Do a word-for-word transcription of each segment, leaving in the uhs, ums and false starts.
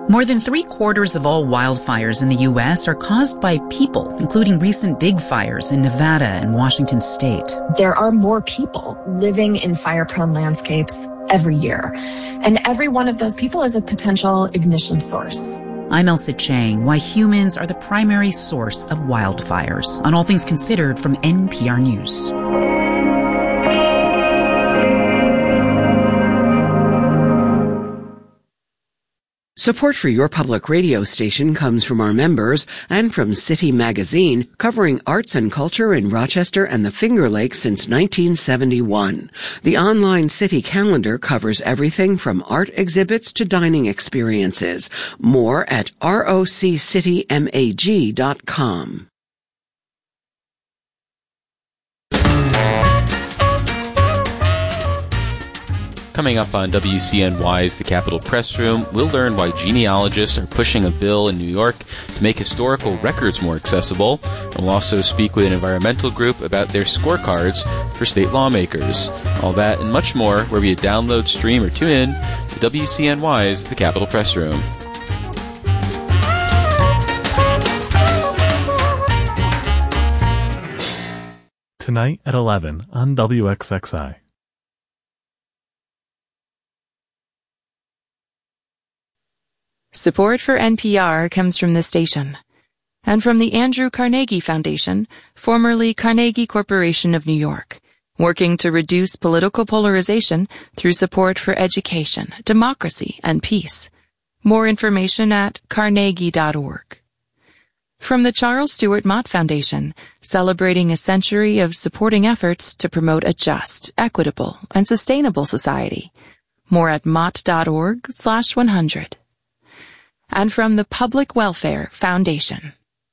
More than three-quarters of all wildfires in the U S are caused by people, including recent big fires in Nevada and Washington state. There are more people living in fire-prone landscapes every year, and every one of those people is a potential ignition source. I'm Elsa Chang, why humans are the primary source of wildfires, on All Things Considered from N P R News. Support for your public radio station comes from our members and from City Magazine, covering arts and culture in Rochester and the Finger Lakes since nineteen seventy-one. The online City calendar covers everything from art exhibits to dining experiences. More at R O C city mag dot com. Coming up on W C N Y's The Capitol Press Room, we'll learn why genealogists are pushing a bill in New York to make historical records more accessible, and we'll also speak with an environmental group about their scorecards for state lawmakers. All that and much more wherever you download, stream, or tune in to W C N Y's The Capitol Press Room. Tonight at eleven on W X X I. Support for N P R comes from this station and from the Andrew Carnegie Foundation, formerly Carnegie Corporation of New York, working to reduce political polarization through support for education, democracy, and peace. More information at carnegie dot org. From the Charles Stewart Mott Foundation, celebrating a century of supporting efforts to promote a just, equitable, and sustainable society. More at mott dot org slash one hundred. And from the Public Welfare Foundation.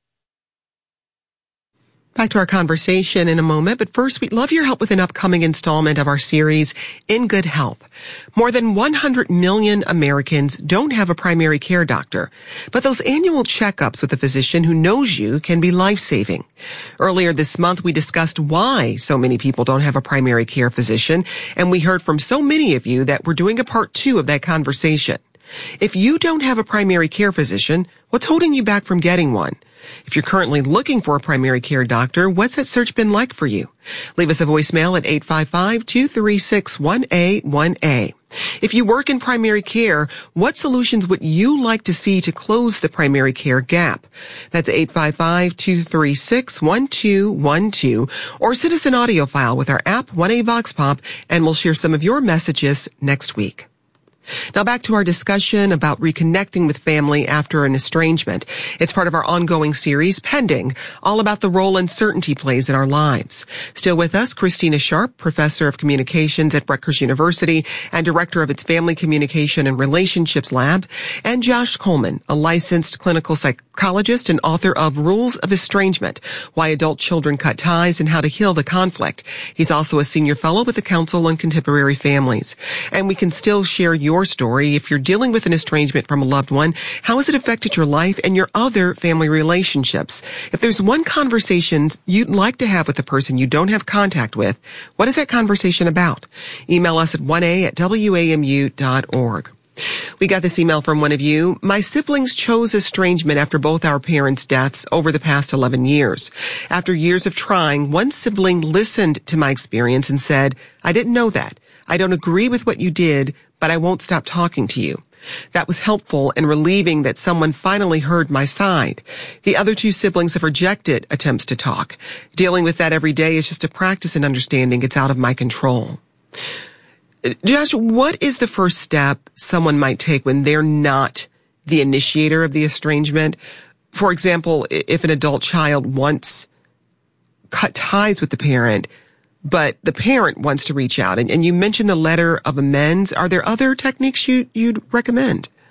Back to our conversation in a moment, but first we'd love your help with an upcoming installment of our series, In Good Health. More than one hundred million Americans don't have a primary care doctor, but those annual checkups with a physician who knows you can be life-saving. Earlier this month, we discussed why so many people don't have a primary care physician, and we heard from so many of you that we're doing a part two of that conversation. If you don't have a primary care physician, what's holding you back from getting one? If you're currently looking for a primary care doctor, what's that search been like for you? Leave us a voicemail at eight five five, two three six, one A one A. If you work in primary care, what solutions would you like to see to close the primary care gap? That's eight five five, two three six, one two one two. Or send us an audio file with our app, one A Vox Pop, and we'll share some of your messages next week. Now back to our discussion about reconnecting with family after an estrangement. It's part of our ongoing series, Pending, all about the role uncertainty plays in our lives. Still with us, Christina Sharp, professor of communications at Rutgers University and director of its Family Communication and Relationships Lab, and Josh Coleman, a licensed clinical psychologist and author of Rules of Estrangement, Why Adult Children Cut Ties and How to Heal the Conflict. He's also a senior fellow with the Council on Contemporary Families. And we can still share your Your story. If you're dealing with an estrangement from a loved one, how has it affected your life and your other family relationships? If there's one conversation you'd like to have with the person you don't have contact with, what is that conversation about? Email us at one A at W A M U dot org. We got this email from one of you. My siblings chose estrangement after both our parents' deaths over the past eleven years. After years of trying, one sibling listened to my experience and said, I didn't know that. I don't agree with what you did, but I won't stop talking to you. That was helpful and relieving that someone finally heard my side. The other two siblings have rejected attempts to talk. Dealing with that every day is just a practice in understanding it's out of my control. Josh, what is the first step someone might take when they're not the initiator of the estrangement? For example, if an adult child wants cut ties with the parent, but the parent wants to reach out, and, and you mentioned the letter of amends. Are there other techniques you, you'd recommend?